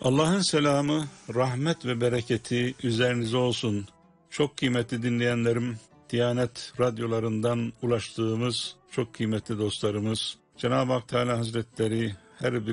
Allah'ın selamı, rahmet ve bereketi üzerinize olsun. Çok kıymetli dinleyenlerim, Diyanet radyolarından ulaştığımız çok kıymetli dostlarımız, Cenab-ı Hak Teala Hazretleri her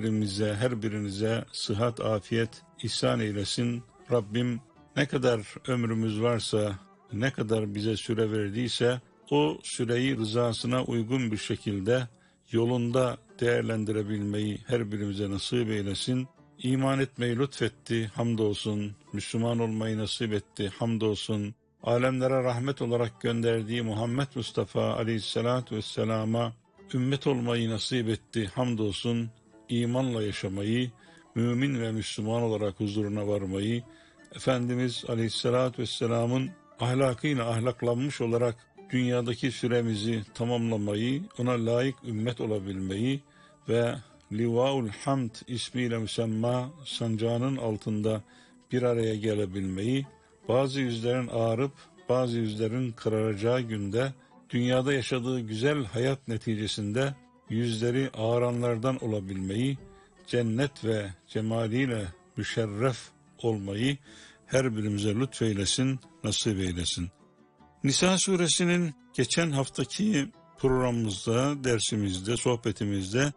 birinize sıhhat, afiyet ihsan eylesin. Rabbim ne kadar ömrümüz varsa, ne kadar bize süre verdiyse, o süreyi rızasına uygun bir şekilde yolunda değerlendirebilmeyi her birimize nasip eylesin. İman etmeyi lütfetti, hamdolsun. Müslüman olmayı nasip etti, hamdolsun. Alemlere rahmet olarak gönderdiği Muhammed Mustafa Aleyhisselatü Vesselam'a ümmet olmayı nasip etti, hamdolsun. İmanla yaşamayı, mümin ve Müslüman olarak huzuruna varmayı, Efendimiz Aleyhisselatü Vesselam'ın ahlakıyla ahlaklanmış olarak dünyadaki süremizi tamamlamayı, ona layık ümmet olabilmeyi ve Livaul Hamd ismiyle müsemma sancağının altında bir araya gelebilmeyi, bazı yüzlerin ağarıp bazı yüzlerin kararacağı günde dünyada yaşadığı güzel hayat neticesinde yüzleri ağaranlardan olabilmeyi, cennet ve cemaliyle müşerref olmayı her birimize lütfeylesin, nasip eylesin. Nisa suresinin geçen haftaki programımızda, dersimizde, sohbetimizde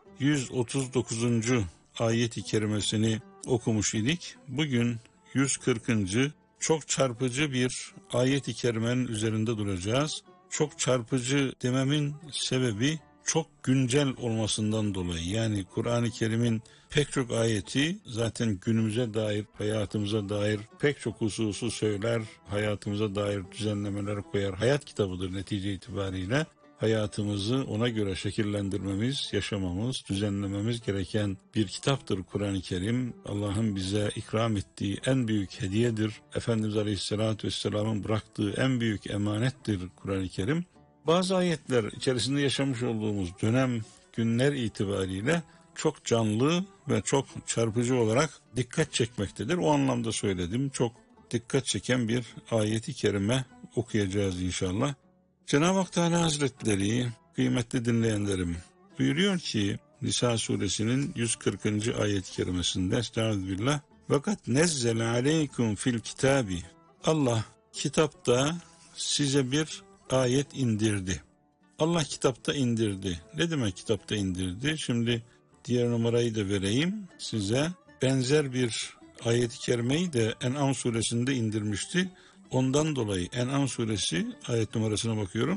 139. ayet-i kerimesini okumuş idik. Bugün 140. çok çarpıcı bir ayet-i kerimenin üzerinde duracağız. Çok çarpıcı dememin sebebi çok güncel olmasından dolayı. Yani Kur'an-ı Kerim'in pek çok ayeti zaten günümüze dair, hayatımıza dair pek çok hususu söyler, hayatımıza dair düzenlemeler koyar. Hayat kitabıdır netice itibariyle. Hayatımızı ona göre şekillendirmemiz, yaşamamız, düzenlememiz gereken bir kitaptır Kur'an-ı Kerim. Allah'ın bize ikram ettiği en büyük hediyedir. Efendimiz Aleyhisselatü Vesselam'ın bıraktığı en büyük emanettir Kur'an-ı Kerim. Bazı ayetler içerisinde yaşamış olduğumuz dönem, günler itibariyle çok canlı ve çok çarpıcı olarak dikkat çekmektedir. O anlamda söyledim. Çok dikkat çeken bir ayeti kerime okuyacağız inşallah. Cenab-ı Hak Teala Hazretleri, kıymetli dinleyenlerim, buyuruyor ki Nisa suresinin 140. ayet-i kerimesinde Estağfirullah. Vakat nezzele aleykum fil kitabi. Allah kitapta size bir ayet indirdi. Allah kitapta indirdi. Ne demek kitapta indirdi? Şimdi diğer numarayı da vereyim size. Benzer bir ayet-i kerimeyi de En'am suresinde indirmişti. Ondan dolayı En'am suresi ayet numarasına bakıyorum.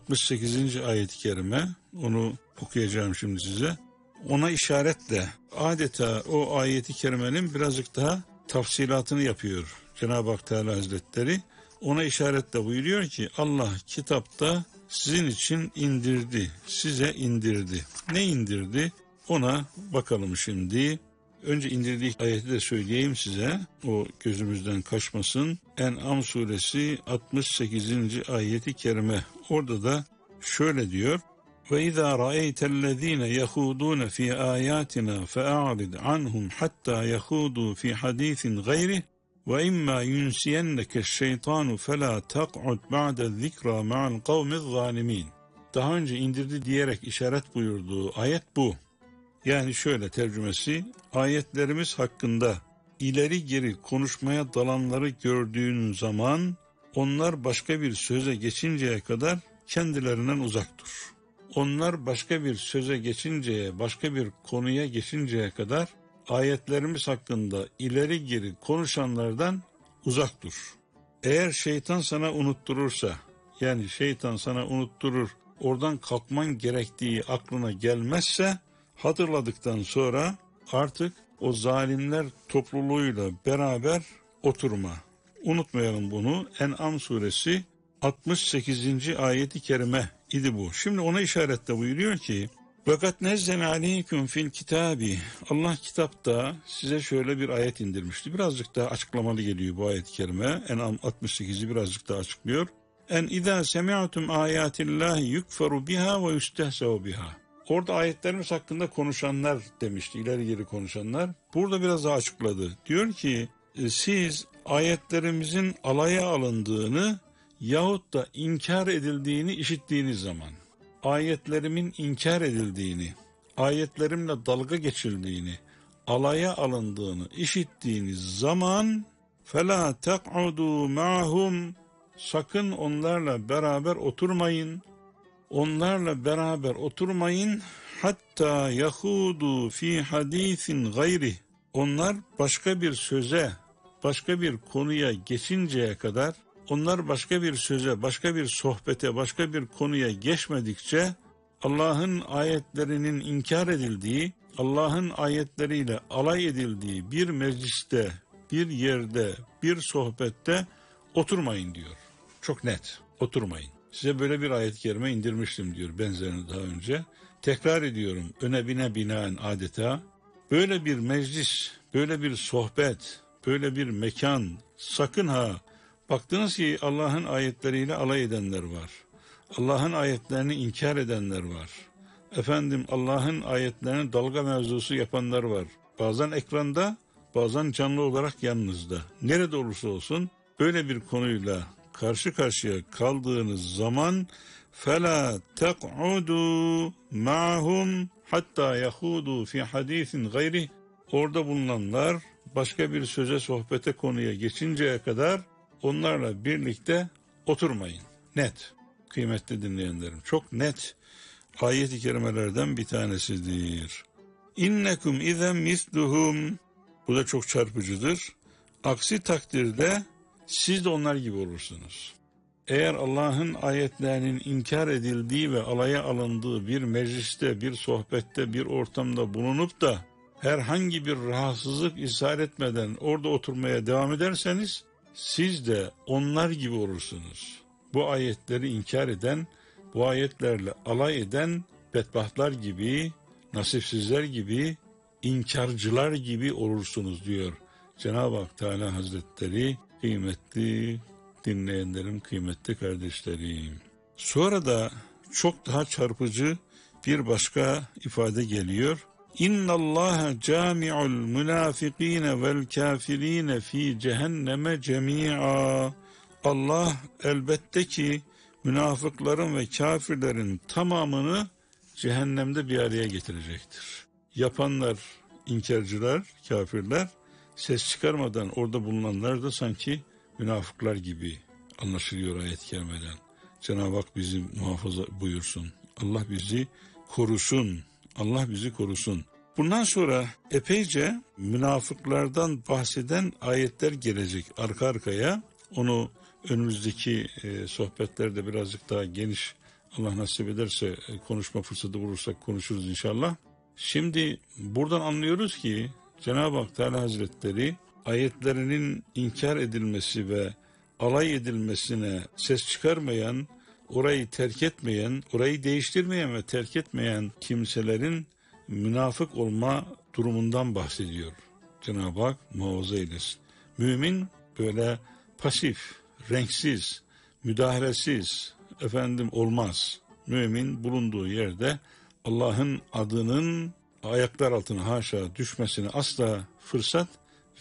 68. ayet-i kerime, onu okuyacağım şimdi size. Ona işaretle adeta o ayet-i kerimenin birazcık daha tafsilatını yapıyor Cenab-ı Hak Teala Hazretleri. Ona işaretle buyuruyor ki Allah kitapta sizin için indirdi, size indirdi. Ne indirdi? Ona bakalım şimdi. Önce indirdiği ayeti de söyleyeyim size, o gözümüzden kaçmasın. En'am suresi 68. ayeti kerime. Orada da şöyle diyor. وَاِذَا رَأَيْتَ الَّذ۪ينَ يَخُودُونَ ف۪ي آيَاتِنَا فَاَعْرِضْ عَنْهُمْ حَتَّى يَخُودُوا ف۪ي حَد۪يثٍ غَيْرِهِ وَاِمَّا يُنْسِيَنَّكَ الشَّيْطَانُ فَلَا تَقْعُدْ بَعْدَ الذِّكْرَى مَعَ الْقَوْمِ الظَّالِمِينَ. Daha önce indirdi diyerek işaret buyurduğu ayet bu. Yani şöyle tercümesi, ayetlerimiz hakkında ileri geri konuşmaya dalanları gördüğün zaman onlar başka bir söze geçinceye kadar kendilerinden uzak dur. Onlar başka bir söze geçinceye, başka bir konuya geçinceye kadar ayetlerimiz hakkında ileri geri konuşanlardan uzak dur. Eğer şeytan sana unutturursa, yani şeytan sana unutturur, oradan kalkman gerektiği aklına gelmezse, hatırladıktan sonra artık o zalimler topluluğuyla beraber oturma. Unutmayalım bunu. En'am suresi 68. ayeti kerime idi bu. Şimdi ona işaretle buyuruyor ki Vakat nezzene aleyküm fil kitabi. Allah kitapta size şöyle bir ayet indirmişti. Birazcık daha açıklamalı geliyor bu ayet-i kerime. En'am 68'i birazcık daha açıklıyor. En idâ semi'tum âyâtillâhi yukferu biha ve yustehsev biha. Orada ayetlerimiz hakkında konuşanlar demişti, ileri geri konuşanlar. Burada biraz daha açıkladı. Diyor ki siz ayetlerimizin alaya alındığını yahut da inkar edildiğini işittiğiniz zaman, ayetlerimin inkar edildiğini, ayetlerimle dalga geçildiğini, alaya alındığını işittiğiniz zaman فَلَا تَقْعُدُوا مَعَهُمْ sakın onlarla beraber oturmayın. Onlarla beraber oturmayın. Hatta yahudu fi hadisin gayri. Onlar başka bir söze, başka bir konuya geçinceye kadar, onlar başka bir söze, başka bir sohbete, başka bir konuya geçmedikçe Allah'ın ayetlerinin inkar edildiği, Allah'ın ayetleriyle alay edildiği bir mecliste, bir yerde, bir sohbette oturmayın diyor. Çok net, oturmayın. Size böyle bir ayet-i kerime indirmiştim diyor benzerini daha önce. Tekrar ediyorum, öne binaen adeta. Böyle bir meclis, böyle bir sohbet, böyle bir mekan, sakın ha, baktınız ki Allah'ın ayetleriyle alay edenler var. Allah'ın ayetlerini inkar edenler var. Efendim Allah'ın ayetlerini dalga mevzusu yapanlar var. Bazen ekranda, bazen canlı olarak yanınızda. Nerede olursa olsun böyle bir konuyla karşı karşıya kaldığınız zaman فَلَا تَقْعُدُوا مَعَهُمْ حَتَّى يَخُودُوا فِي حَد۪يثٍ غَيْرِ orada bulunanlar başka bir söze, sohbete, konuya geçinceye kadar onlarla birlikte oturmayın. Net. Kıymetli dinleyenlerim, çok net ayet-i kerimelerden bir tanesidir. İnnekum izen misluhum. Bu da çok çarpıcıdır. Aksi takdirde siz de onlar gibi olursunuz. Eğer Allah'ın ayetlerinin inkar edildiği ve alaya alındığı bir mecliste, bir sohbette, bir ortamda bulunup da herhangi bir rahatsızlık izhar etmeden orada oturmaya devam ederseniz siz de onlar gibi olursunuz. Bu ayetleri inkar eden, bu ayetlerle alay eden bedbahtlar gibi, nasipsizler gibi, inkarcılar gibi olursunuz diyor Cenab-ı Hak Teala Hazretleri. Kıymetli dinleyenlerim, kıymetli kardeşlerim. Sonra da çok daha çarpıcı bir başka ifade geliyor. İnna Allaha cami'ul münafikine vel kafirine fi cehenneme cemi'a. Allah elbette ki münafıkların ve kafirlerin tamamını cehennemde bir araya getirecektir. Yapanlar, inkarcılar, kafirler, ses çıkarmadan orada bulunanlar da sanki münafıklar gibi anlaşılıyor ayet-i kerimeden. Cenab-ı Hak bizi muhafaza buyursun. Allah bizi korusun. Allah bizi korusun. Bundan sonra epeyce münafıklardan bahseden ayetler gelecek arka arkaya. Onu önümüzdeki sohbetlerde birazcık daha geniş, Allah nasip ederse konuşma fırsatı bulursak konuşuruz inşallah. Şimdi buradan anlıyoruz ki Cenab-ı Hak Teala Hazretleri ayetlerinin inkar edilmesi ve alay edilmesine ses çıkarmayan, orayı terk etmeyen, orayı değiştirmeyen ve terk etmeyen kimselerin münafık olma durumundan bahsediyor. Cenab-ı Hak muhafaza eylesin. Mümin böyle pasif, renksiz, müdahalesiz olmaz. Mümin bulunduğu yerde Allah'ın adının ayaklar altına haşa düşmesine asla fırsat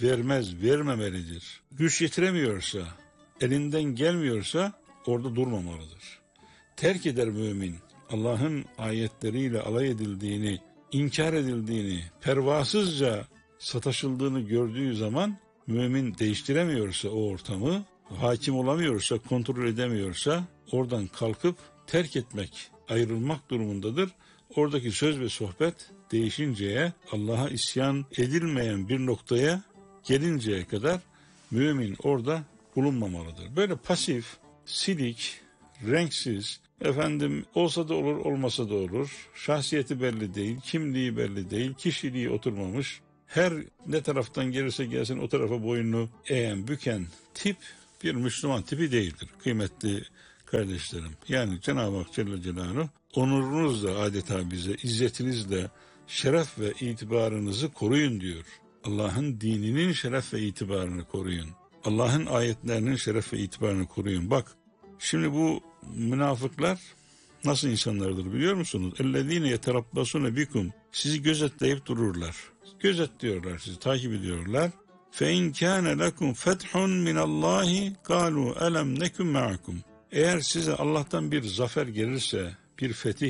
vermemelidir. Güç yetiremiyorsa, elinden gelmiyorsa orada durmamalıdır. Terk eder mümin, Allah'ın ayetleriyle alay edildiğini, inkar edildiğini, pervasızca sataşıldığını gördüğü zaman mümin değiştiremiyorsa o ortamı, hakim olamıyorsa, kontrol edemiyorsa oradan kalkıp terk etmek, ayrılmak durumundadır. Oradaki söz ve sohbet değişinceye, Allah'a isyan edilmeyen bir noktaya gelinceye kadar mümin orada bulunmamalıdır. Böyle pasif, silik, renksiz, olsa da olur, olmasa da olur, şahsiyeti belli değil, kimliği belli değil, kişiliği oturmamış, her ne taraftan gelirse gelsin o tarafa boynunu eğen, büken tip bir Müslüman tipi değildir kıymetli kardeşlerim. Yani Cenab-ı Hak Celle Celaluhu onurunuzla adeta bize, izzetinizle şeref ve itibarınızı koruyun diyor. Allah'ın dininin şeref ve itibarını koruyun. Allah'ın ayetlerinin şeref ve itibarını koruyun. Bak, şimdi bu münafıklar nasıl insanlardır biliyor musunuz? اَلَّذ۪ينَ يَتَرَبَّسُونَ بِكُمْ sizi gözetleyip dururlar. Gözetliyorlar sizi, takip ediyorlar. فَاِنْ كَانَ لَكُمْ فَتْحٌ مِنَ اللّٰهِ قَالُوا أَلَمْ نَكُمْ مَعَكُمْ eğer size Allah'tan bir zafer gelirse, bir fetih,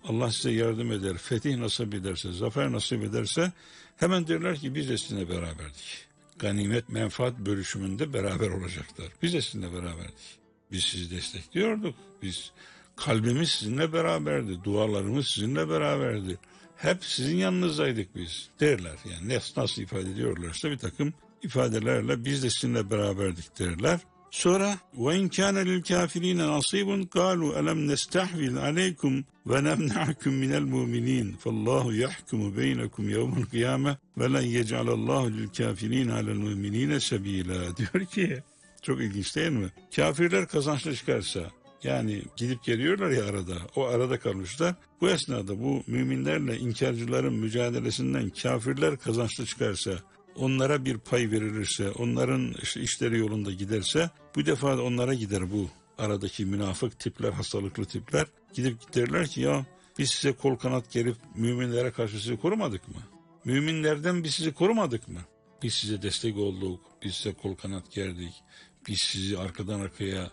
Allah size yardım eder, fetih nasip ederse, zafer nasip ederse hemen derler ki biz de sizinle beraberdik. Ganimet, menfaat bölüşümünde beraber olacaklar. Biz de sizinle beraberdik. Biz sizi destekliyorduk. Kalbimiz sizinle beraberdi. Dualarımız sizinle beraberdi. Hep sizin yanınızdaydık biz derler. Yani nasıl ifade ediyorlarsa bir takım ifadelerle biz de sizinle beraberdik derler. Sonra وَاِنْ كَانَ لِلْكَافِر۪ينَ نَصِيبٌ قَالُوا أَلَمْ نَسْتَحْوِذْ عَلَيْكُمْ وَنَمْنَعْكُمْ مِنَ الْمُؤْمِنِينَ فَاللّٰهُ يَحْكُمُ بَيْنَكُمْ يَوْمَ الْقِيَامَةِ وَلَنْ يَجْعَلَ اللّٰهُ لِلْكَافِر۪ينَ عَلَى الْمُؤْمِن۪ينَ سَب۪يلًا diyor ki, çok ilginç değil mi? Kafirler kazançlı çıkarsa, yani gidip geliyorlar ya arada, o arada kalmışlar. Bu esnada bu müminlerle inkarcıların mücadelesinden kafirler kazançlı çıkarsa, onlara bir pay verilirse, onların işleri yolunda giderse, bu defa da onlara gider bu aradaki münafık tipler, hastalıklı tipler. Gidip derler ki ya biz size kol kanat gerip müminlere karşı sizi korumadık mı? Müminlerden biz sizi korumadık mı? Biz size destek olduk, biz size kol kanat gerdik, biz sizi arkadan arkaya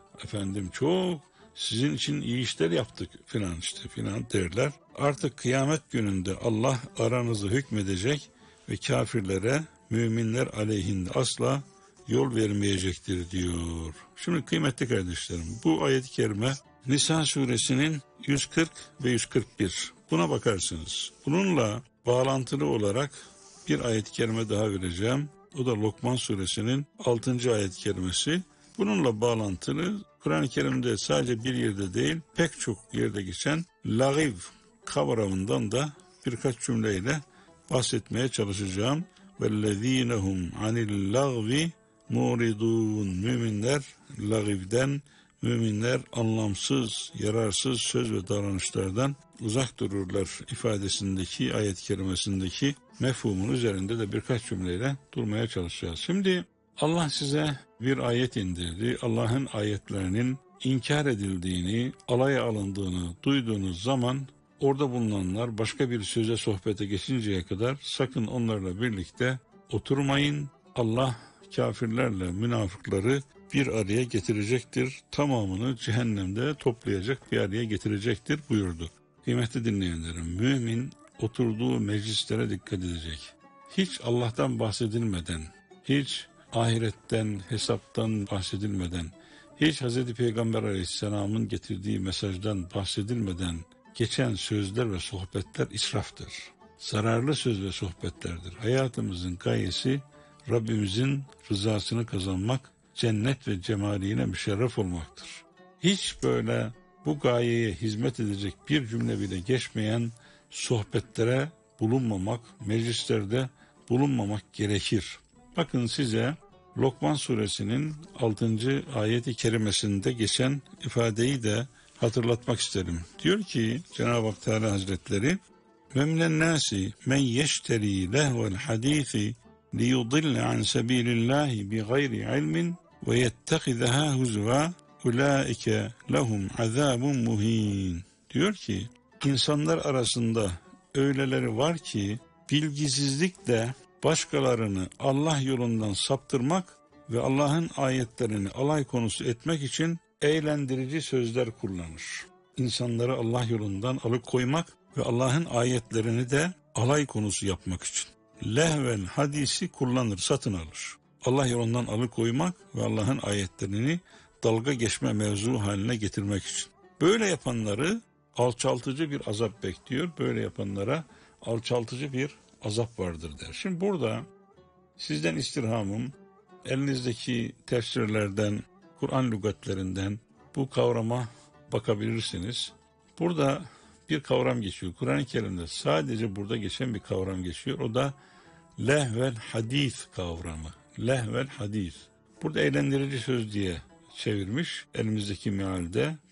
çok sizin için iyi işler yaptık filan derler. Artık kıyamet gününde Allah aranızı hükmedecek ve kafirlere müminler aleyhinde asla yol vermeyecektir diyor. Şimdi kıymetli kardeşlerim, bu ayet-i kerime Nisa suresinin 140 ve 141. Buna bakarsınız. Bununla bağlantılı olarak bir ayet-i kerime daha vereceğim. O da Lokman suresinin 6. ayet-i kerimesi. Bununla bağlantılı Kur'an-ı Kerim'de sadece bir yerde değil, pek çok yerde geçen lağiv kavramından da birkaç cümleyle bahsetmeye çalışacağım. وَالَّذ۪ينَ هُمْ عَنِ اللَّغْوِ مُورِضُونَ Müminler lağivden, müminler anlamsız, yararsız söz ve davranışlardan uzak dururlar ifadesindeki, ayet-i kerimesindeki mefhumun üzerinde de birkaç cümleyle durmaya çalışacağız. Şimdi Allah size bir ayet indirdi. Allah'ın ayetlerinin inkar edildiğini, alaya alındığını duyduğunuz zaman orada bulunanlar başka bir söze, sohbete geçinceye kadar sakın onlarla birlikte oturmayın. Allah kafirlerle münafıkları bir araya getirecektir. Tamamını cehennemde toplayacak, bir araya getirecektir buyurdu. Kıymetli dinleyenlerim, mümin oturduğu meclislere dikkat edecek. Hiç Allah'tan bahsedilmeden, hiç ahiretten, hesaptan bahsedilmeden, hiç Hz. Peygamber Aleyhisselam'ın getirdiği mesajdan bahsedilmeden geçen sözler ve sohbetler israftır. Zararlı söz ve sohbetlerdir. Hayatımızın gayesi Rabbimizin rızasını kazanmak, cennet ve cemaline müşerref olmaktır. Hiç böyle bu gayeye hizmet edecek bir cümle bile geçmeyen sohbetlere bulunmamak, meclislerde bulunmamak gerekir. Bakın size Lokman suresinin 6. ayeti kerimesinde geçen ifadeyi de hatırlatmak isterim. Diyor ki Cenab-ı Hak Teala Hazretleri وَمِنَ النَّاسِ مَنْ يَشْتَرِي لَهْوَ الْحَد۪يثِ لِيُضِلَّ عَنْ سَب۪يلِ اللّٰهِ بِغَيْرِ عِلْمٍ وَيَتَّخِذَهَا هُزُوًا اُولَٰئِكَ لَهُمْ عَذَابٌ مُه۪ينٌ. Diyor ki insanlar arasında öyleleri var ki bilgisizlikle başkalarını Allah yolundan saptırmak ve Allah'ın ayetlerini alay konusu etmek için eğlendirici sözler kullanır. İnsanları Allah yolundan alıkoymak ve Allah'ın ayetlerini de alay konusu yapmak için. Lehvel hadisi kullanır, satın alır. Allah yolundan alıkoymak ve Allah'ın ayetlerini dalga geçme mevzu haline getirmek için. Böyle yapanları alçaltıcı bir azap bekliyor. Böyle yapanlara alçaltıcı bir azap vardır der. Şimdi burada sizden istirhamım, elinizdeki tefsirlerden, Kur'an lügatlerinden bu kavrama bakabilirsiniz. Burada bir kavram geçiyor. Kur'an-ı Kerim'de sadece burada geçen bir kavram geçiyor. O da lehvel hadis kavramı. Lehvel hadis. Burada eğlendirici söz diye çevirmiş elimizdeki mealde.